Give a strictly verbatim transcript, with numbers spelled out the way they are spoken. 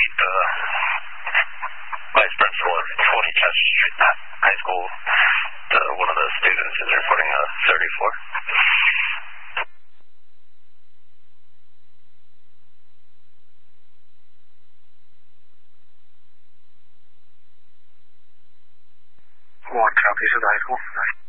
meet the vice principal at twenty Chester Street High School. The, one of the students is reporting a thirty-four. One copy to the high school.